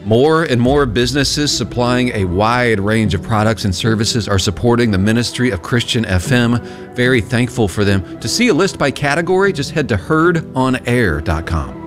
More and more businesses supplying a wide range of products and services are supporting the ministry of Christian FM. Very thankful for them. To see a list by category, just head to herdonair.com.